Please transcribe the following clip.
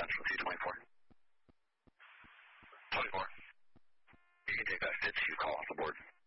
Central, T24. 24. You can take that 52 call off the board.